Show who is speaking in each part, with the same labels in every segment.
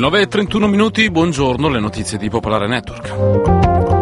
Speaker 1: 9:31 buongiorno, le notizie di Popolare Network.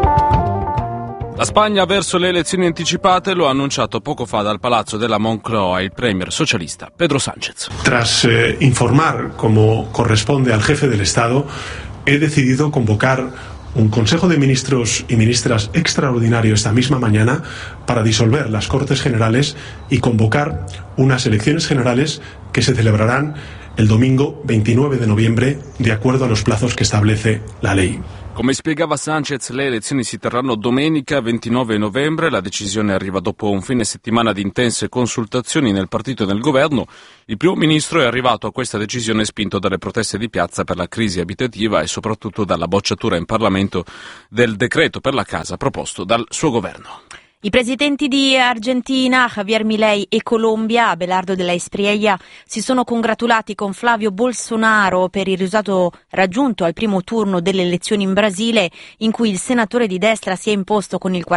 Speaker 1: La Spagna verso le elezioni anticipate, lo ha annunciato poco fa dal Palazzo della Moncloa il premier socialista Pedro Sánchez.
Speaker 2: Tras informar, como corresponde al jefe del Estado, he decidido convocar un Consejo de Ministros y Ministras extraordinario esta misma mañana para disolver las Cortes Generales y convocar unas elecciones generales que se celebrarán el domingo 29 de noviembre de acuerdo a los plazos que establece la ley.
Speaker 1: Come spiegava Sánchez, le elezioni si terranno domenica 29 novembre. La decisione arriva dopo un fine settimana di intense consultazioni nel partito e nel governo. Il primo ministro è arrivato a questa decisione spinto dalle proteste di piazza per la crisi abitativa e soprattutto dalla bocciatura in Parlamento del decreto per la casa proposto dal suo governo.
Speaker 3: I presidenti di Argentina, Javier Milei, e Colombia, Abelardo de la Espriella, si sono congratulati con Flavio Bolsonaro per il risultato raggiunto al primo turno delle elezioni in Brasile, in cui il senatore di destra si è imposto con il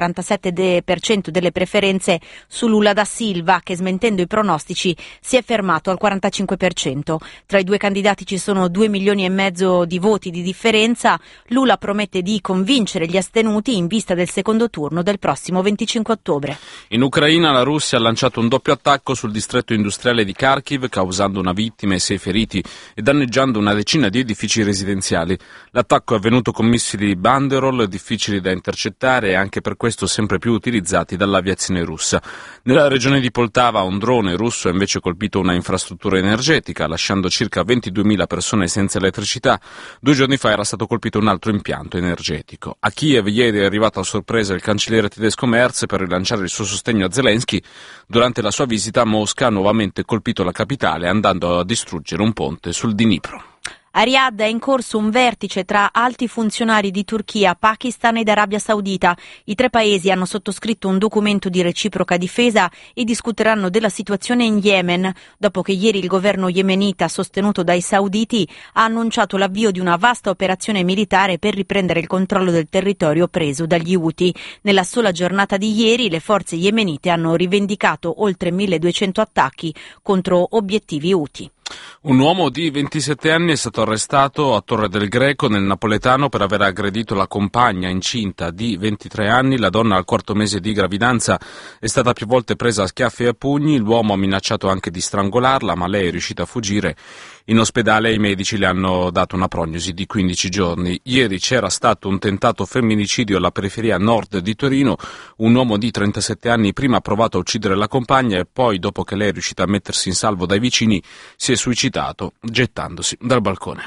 Speaker 3: 47% delle preferenze su Lula da Silva, che smentendo i pronostici si è fermato al 45%. Tra i due candidati ci sono 2,5 milioni di voti di differenza. Lula promette di convincere gli astenuti in vista del secondo turno del prossimo 25 ottobre.
Speaker 1: In Ucraina la Russia ha lanciato un doppio attacco sul distretto industriale di Kharkiv, causando una vittima e 6 feriti e danneggiando una decina di edifici residenziali. L'attacco è avvenuto con missili Banderol difficili da intercettare e anche per questo sempre più utilizzati dall'aviazione russa. Nella regione di Poltava un drone russo ha invece colpito una infrastruttura energetica, lasciando circa 22.000 persone senza elettricità. 2 giorni fa era stato colpito un altro impianto energetico. A Kiev ieri è arrivato a sorpresa il cancelliere tedesco Merz per rilanciare il suo sostegno a Zelensky. Durante la sua visita Mosca ha nuovamente colpito la capitale andando a distruggere un ponte sul Dnipro.
Speaker 3: A Riyadh è in corso un vertice tra alti funzionari di Turchia, Pakistan ed Arabia Saudita. I 3 paesi hanno sottoscritto un documento di reciproca difesa e discuteranno della situazione in Yemen, dopo che ieri il governo yemenita, sostenuto dai sauditi, ha annunciato l'avvio di una vasta operazione militare per riprendere il controllo del territorio preso dagli Houthi. Nella sola giornata di ieri le forze yemenite hanno rivendicato oltre 1.200 attacchi contro obiettivi Houthi.
Speaker 1: Un uomo di 27 anni è stato arrestato a Torre del Greco, nel napoletano, per aver aggredito la compagna incinta di 23 anni. La donna al 4º mese di gravidanza è stata più volte presa a schiaffi e a pugni. L'uomo ha minacciato anche di strangolarla, ma lei è riuscita a fuggire. In ospedale i medici le hanno dato una prognosi di 15 giorni. Ieri c'era stato un tentato femminicidio alla periferia nord di Torino. Un uomo di 37 anni prima ha provato a uccidere la compagna e poi, dopo che lei è riuscita a mettersi in salvo dai vicini, si è suicidato gettandosi dal balcone.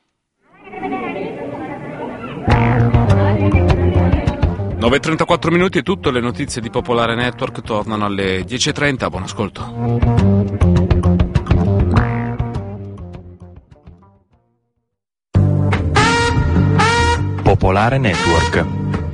Speaker 1: 9:34 e tutte le notizie di Popolare Network tornano alle 10:30. Buon ascolto.
Speaker 4: Popolare Network.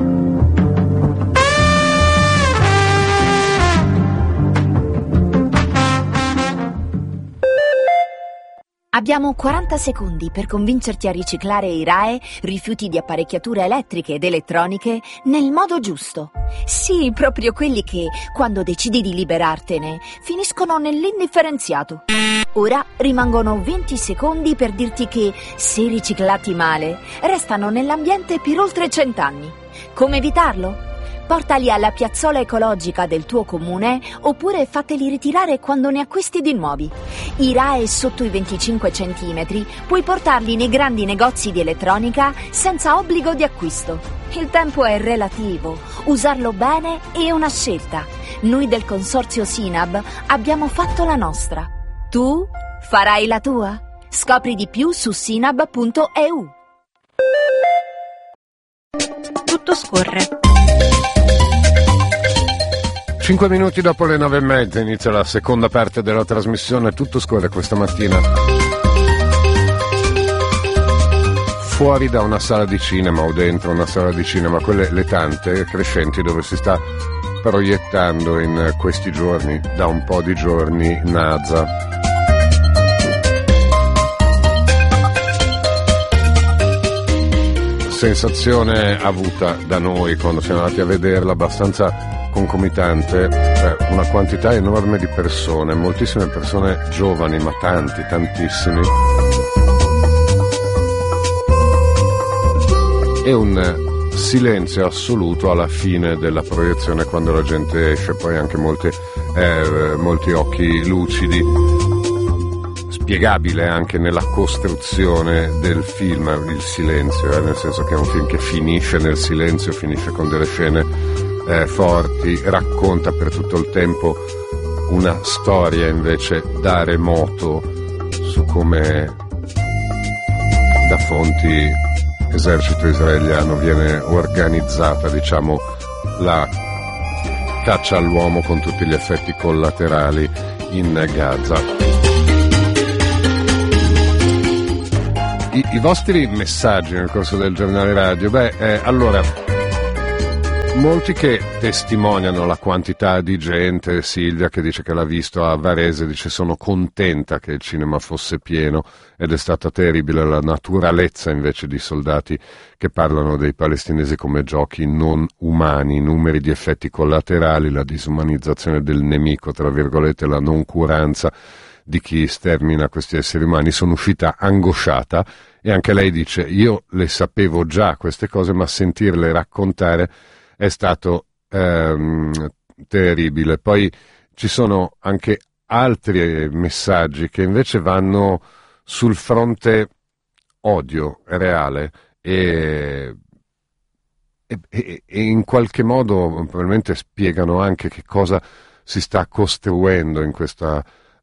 Speaker 5: Abbiamo 40 secondi per convincerti a riciclare i RAEE, rifiuti di apparecchiature elettriche ed elettroniche, nel modo giusto. Sì, proprio quelli che, quando decidi di liberartene, finiscono nell'indifferenziato. Ora rimangono 20 secondi per dirti che, se riciclati male, restano nell'ambiente per oltre 100 anni. Come evitarlo? Portali alla piazzola ecologica del tuo comune oppure fateli ritirare quando ne acquisti di nuovi. I RAEE sotto i 25 centimetri puoi portarli nei grandi negozi di elettronica senza obbligo di acquisto. Il tempo è relativo, usarlo bene è una scelta. Noi del consorzio Sinab abbiamo fatto la nostra. Tu farai la tua? Scopri di più su sinab.eu.
Speaker 3: Tutto scorre.
Speaker 6: 5 minuti dopo le 9:30 inizia la seconda parte della trasmissione. Tutto scorre questa mattina fuori da una sala di cinema o dentro una sala di cinema, quelle le tante crescenti dove si sta proiettando in questi giorni, da un po' di giorni, NASA. Sensazione avuta da noi quando siamo andati a vederla, abbastanza concomitante, una quantità enorme di persone, moltissime persone giovani, ma tantissimi, e un silenzio assoluto alla fine della proiezione quando la gente esce, poi anche molti occhi lucidi, spiegabile anche nella costruzione del film il silenzio, nel senso che è un film che finisce nel silenzio, finisce con delle scene forti, racconta per tutto il tempo una storia invece da remoto su come da fonti esercito israeliano viene organizzata, diciamo, la caccia all'uomo con tutti gli effetti collaterali in Gaza. I vostri messaggi nel corso del giornale radio, allora, molti che testimoniano la quantità di gente, Silvia che dice che l'ha visto a Varese, dice sono contenta che il cinema fosse pieno ed è stata terribile la naturalezza invece di soldati che parlano dei palestinesi come giochi non umani, numeri di effetti collaterali, la disumanizzazione del nemico, tra virgolette, la noncuranza di chi stermina questi esseri umani. Sono uscita angosciata e anche lei dice io le sapevo già queste cose, ma sentirle raccontare è stato terribile. Poi ci sono anche altri messaggi che invece vanno sul fronte odio reale e in qualche modo probabilmente spiegano anche che cosa si sta costruendo in questa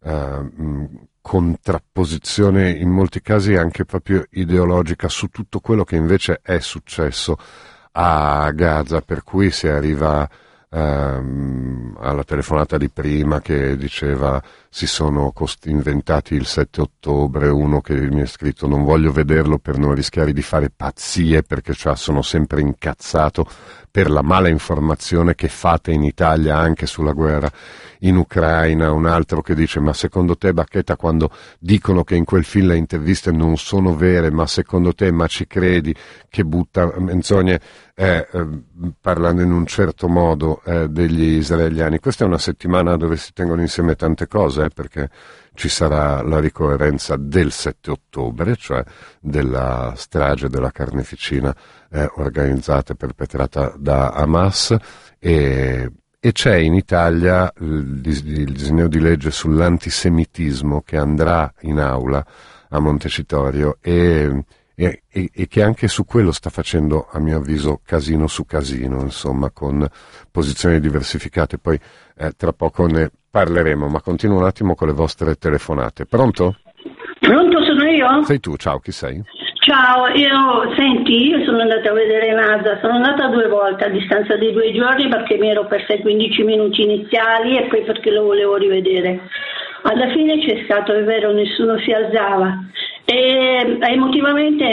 Speaker 6: contrapposizione, in molti casi anche proprio ideologica, su tutto quello che invece è successo a Gaza, per cui si arriva alla telefonata di prima che diceva si sono inventati il 7 ottobre, uno che mi ha scritto non voglio vederlo per non rischiare di fare pazzie perché sono sempre incazzato per la mala informazione che fate in Italia anche sulla guerra in Ucraina, un altro che dice ma secondo te Bacchetta quando dicono che in quel film le interviste non sono vere, ma secondo te ma ci credi che butta menzogne parlando in un certo modo degli israeliani. Questa è una settimana dove si tengono insieme tante cose perché ci sarà la ricorrenza del 7 ottobre, cioè della strage della carneficina organizzata e perpetrata da Hamas e c'è in Italia il disegno di legge sull'antisemitismo che andrà in aula a Montecitorio e che anche su quello sta facendo, a mio avviso, casino su casino, insomma, con posizioni diversificate. Poi tra poco ne parleremo, ma continuo un attimo con le vostre telefonate. Pronto?
Speaker 7: Pronto, sono io?
Speaker 6: Sei tu, ciao, chi sei?
Speaker 7: Ciao, io sono andata a vedere Gaza, sono andata 2 volte a distanza di 2 giorni perché mi ero persa i 15 minuti iniziali e poi perché lo volevo rivedere. Alla fine c'è stato, è vero, nessuno si alzava. E emotivamente è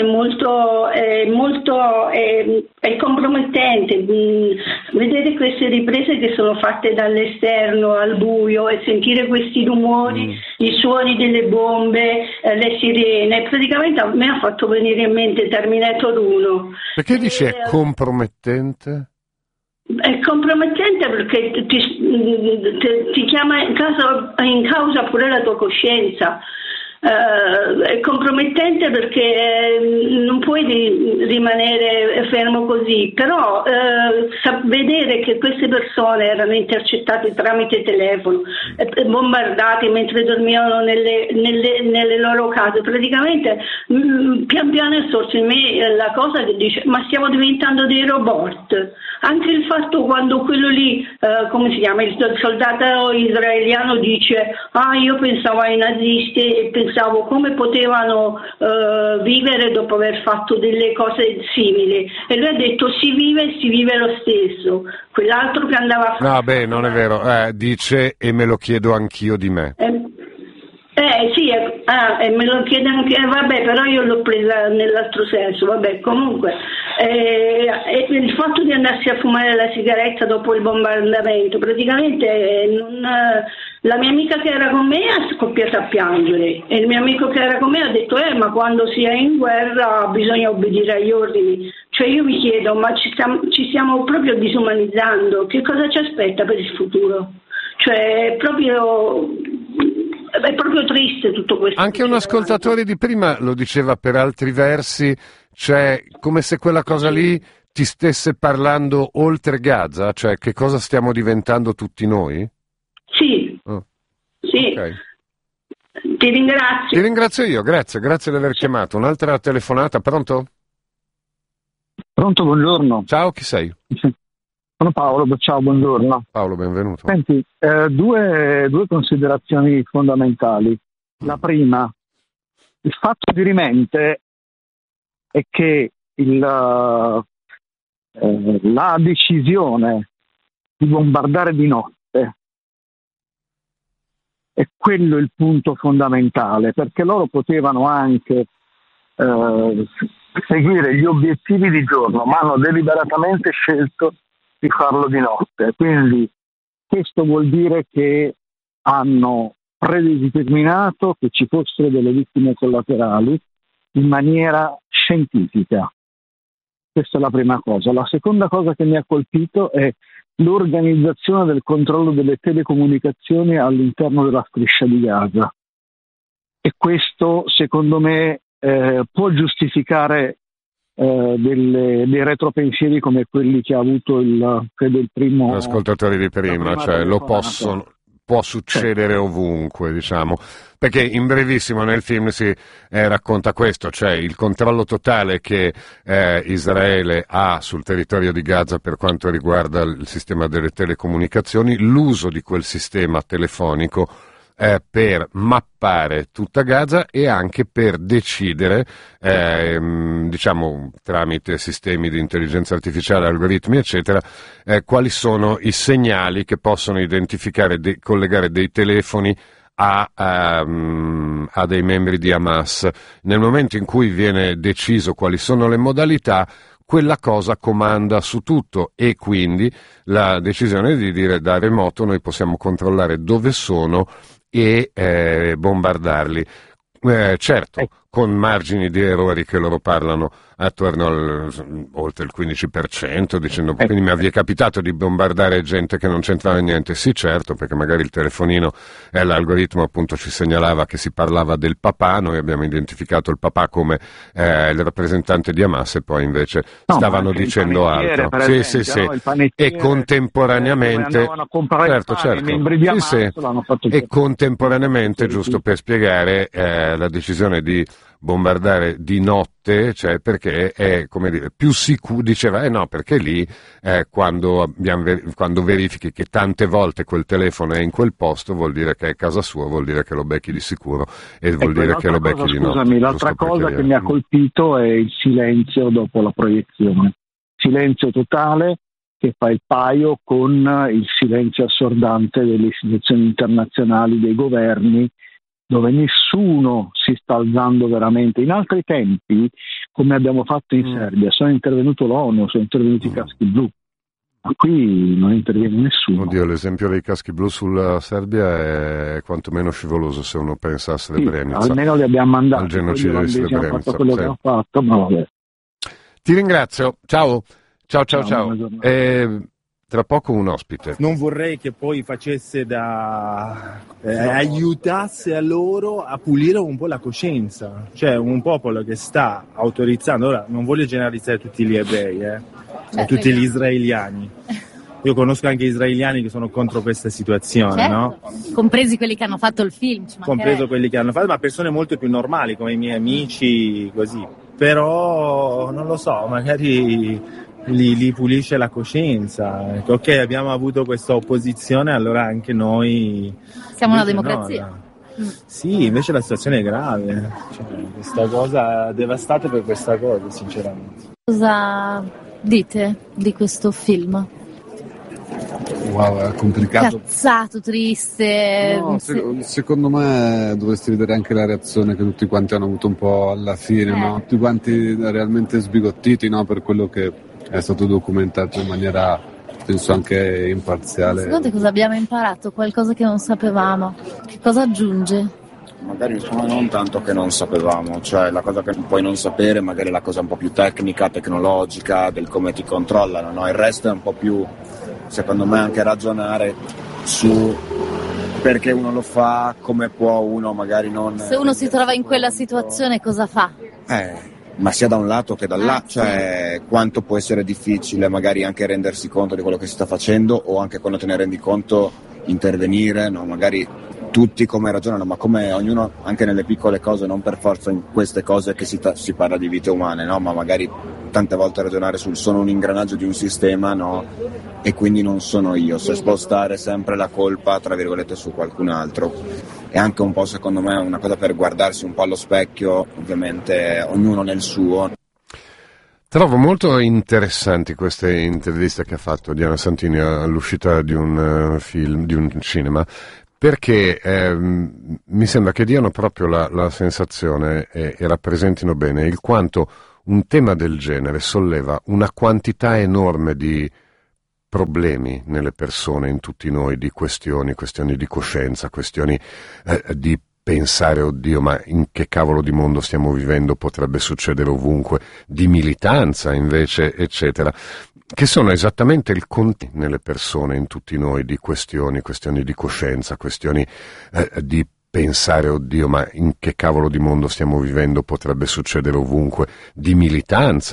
Speaker 7: compromettente vedere queste riprese che sono fatte dall'esterno al buio e sentire questi rumori, i suoni delle bombe, le sirene. Praticamente a me ha fatto venire in mente Terminator 1.
Speaker 6: Perché dici è compromettente?
Speaker 7: È compromettente perché ti chiama in causa pure la tua coscienza. È compromettente perché non puoi rimanere fermo così, però vedere che queste persone erano intercettate tramite telefono, bombardate mentre dormivano nelle loro case, praticamente pian piano è sorto in me la cosa che dice ma stiamo diventando dei robot. Anche il fatto quando quello lì, come si chiama, il soldato israeliano dice io pensavo ai nazisti e pensavo come potevano vivere dopo aver fatto delle cose simili, e lui ha detto si vive lo stesso. Quell'altro che andava a fare
Speaker 6: non è vero, dice e me lo chiedo anch'io di me.
Speaker 7: Sì, me lo chiede anche, vabbè, però io l'ho presa nell'altro senso, vabbè, comunque il fatto di andarsi a fumare la sigaretta dopo il bombardamento, praticamente la mia amica che era con me è scoppiata a piangere e il mio amico che era con me ha detto ma quando si è in guerra bisogna obbedire agli ordini. Cioè io mi chiedo, ma ci stiamo proprio disumanizzando, che cosa ci aspetta per il futuro? Cioè è proprio triste tutto questo.
Speaker 6: Anche un ascoltatore di prima lo diceva per altri versi, Cioè, come se quella cosa lì ti stesse parlando oltre Gaza? Cioè, che cosa stiamo diventando tutti noi?
Speaker 7: Sì.
Speaker 6: Oh.
Speaker 7: Sì.
Speaker 6: Okay.
Speaker 7: Ti ringrazio.
Speaker 6: Ti ringrazio io, grazie di aver chiamato. Un'altra telefonata, pronto?
Speaker 8: Pronto, buongiorno.
Speaker 6: Ciao, chi sei?
Speaker 8: Sono Paolo, ciao, buongiorno.
Speaker 6: Paolo, benvenuto.
Speaker 8: Senti, due considerazioni fondamentali. La prima, il fatto dirimente è che la decisione di bombardare di notte è quello il punto fondamentale, perché loro potevano anche seguire gli obiettivi di giorno, ma hanno deliberatamente scelto di farlo di notte. Quindi questo vuol dire che hanno predeterminato che ci fossero delle vittime collaterali in maniera scientifica. Questa è la prima cosa. La seconda cosa che mi ha colpito è l'organizzazione del controllo delle telecomunicazioni all'interno della striscia di Gaza. E questo, secondo me, può giustificare dei retropensieri come quelli che ha avuto il primo...
Speaker 6: Gli ascoltatori di prima, cioè può succedere ovunque, diciamo, perché in brevissimo nel film si racconta questo, cioè il controllo totale che Israele ha sul territorio di Gaza per quanto riguarda il sistema delle telecomunicazioni, l'uso di quel sistema telefonico per mappare tutta Gaza e anche per decidere, diciamo tramite sistemi di intelligenza artificiale, algoritmi eccetera, quali sono i segnali che possono identificare, collegare dei telefoni a dei membri di Hamas. Nel momento in cui viene deciso quali sono le modalità, quella cosa comanda su tutto e quindi la decisione di dire da remoto noi possiamo controllare dove sono e bombardarli. Certo, con margini di errori che loro parlano attorno oltre il 15%, dicendo quindi mi è capitato di bombardare gente che non c'entrava niente. Sì, certo, perché magari il telefonino l'algoritmo appunto ci segnalava che si parlava del papà, noi abbiamo identificato il papà come il rappresentante di Hamas e poi invece stavano dicendo altro. Sì, no? E contemporaneamente certo. E contemporaneamente, giusto per spiegare la decisione di bombardare di notte, cioè perché è, come dire, più sicuro, diceva no, perché lì quando verifichi che tante volte quel telefono è in quel posto vuol dire che è casa sua, vuol dire che lo becchi di sicuro e vuol dire che lo becchi di notte.
Speaker 8: Scusami, l'altra cosa che mi ha colpito è il silenzio dopo la proiezione, silenzio totale che fa il paio con il silenzio assordante delle istituzioni internazionali, dei governi, dove nessuno si sta alzando veramente. In altri tempi, come abbiamo fatto in Serbia, sono intervenuto l'ONU, sono intervenuti i caschi blu, ma qui non interviene nessuno.
Speaker 6: Oddio, l'esempio dei caschi blu sulla Serbia è quantomeno scivoloso se uno pensa a Srebrenica.
Speaker 8: Sì, almeno li abbiamo mandati,
Speaker 6: al genocidio di Srebrenica.
Speaker 8: Fatto quello che hanno fatto, ma vabbè.
Speaker 6: Ti ringrazio, ciao. Tra poco un ospite.
Speaker 9: Non vorrei che poi facesse aiutasse a loro a pulire un po' la coscienza, cioè un popolo che sta autorizzando, ora non voglio generalizzare tutti gli ebrei, o tutti gli israeliani. Io conosco anche israeliani che sono contro questa situazione,
Speaker 3: certo.
Speaker 9: No?
Speaker 3: Compresi quelli che hanno fatto il film.
Speaker 9: Compreso quelli che hanno fatto, ma persone molto più normali come i miei amici, così. Però non lo so, magari li pulisce la coscienza. Ok, abbiamo avuto questa opposizione, allora anche noi
Speaker 3: siamo una democrazia.
Speaker 9: No. Sì, invece la situazione è grave, cioè, questa cosa devastate per questa cosa, sinceramente.
Speaker 10: Cosa dite di questo film?
Speaker 11: Wow, è complicato.
Speaker 10: Cazzato, triste.
Speaker 11: No, secondo me dovresti vedere anche la reazione che tutti quanti hanno avuto un po' alla fine, no? Tutti quanti realmente sbigottiti, no? Per quello che è stato documentato in maniera, penso, anche imparziale.
Speaker 10: Secondo te cosa abbiamo imparato? Qualcosa che non sapevamo? Che cosa aggiunge?
Speaker 12: Magari non tanto che non sapevamo, cioè la cosa che puoi non sapere, magari la cosa un po' più tecnica, tecnologica, del come ti controllano, no? Il resto è un po' più, secondo me, anche ragionare su perché uno lo fa, come può uno magari non...
Speaker 10: Se uno si trova in quella situazione cosa fa?
Speaker 12: ma sia da un lato che dall'altro, cioè quanto può essere difficile magari anche rendersi conto di quello che si sta facendo, o anche quando te ne rendi conto intervenire, no? Magari tutti come ragionano, ma come ognuno anche nelle piccole cose, non per forza in queste cose che si parla di vite umane, no? Ma magari tante volte ragionare sul sono un ingranaggio di un sistema, no? E quindi non sono io, se spostare sempre la colpa tra virgolette su qualcun altro. È anche un po', secondo me, una cosa per guardarsi un po' allo specchio, ovviamente ognuno nel suo.
Speaker 6: Trovo molto interessanti queste interviste che ha fatto Diana Santini all'uscita di un film, di un cinema, perché mi sembra che diano proprio la sensazione e rappresentino bene il quanto un tema del genere solleva una quantità enorme di problemi nelle persone, in tutti noi, di questioni di coscienza, questioni di pensare, oddio, ma in che cavolo di mondo stiamo vivendo, potrebbe succedere ovunque, di militanza invece, eccetera, che sono esattamente il contenuto nelle persone, in tutti noi, di questioni di coscienza, questioni di pensare, oddio, ma in che cavolo di mondo stiamo vivendo, potrebbe succedere ovunque, di militanza